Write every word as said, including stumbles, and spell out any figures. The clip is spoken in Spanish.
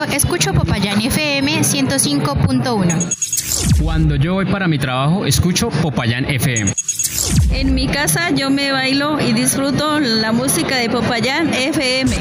Escucho Popayán F M ciento cinco punto uno. Cuando yo voy para mi trabajo, escucho Popayán F M. En mi casa yo me bailo y disfruto la música de Popayán F M.